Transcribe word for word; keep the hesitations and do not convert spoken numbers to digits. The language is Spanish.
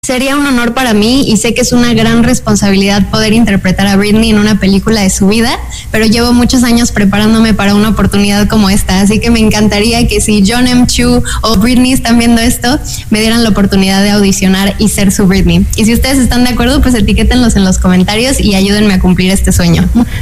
Sería un honor para mí y sé que es una gran responsabilidad poder interpretar a Britney en una película de su vida, pero llevo muchos años preparándome para una oportunidad como esta, así que me encantaría que si John M. Chu o Britney están viendo esto, me dieran la oportunidad de audicionar y ser su Britney. Y si ustedes están de acuerdo, pues etiquétenlos en los comentarios y ayúdenme a cumplir este sueño.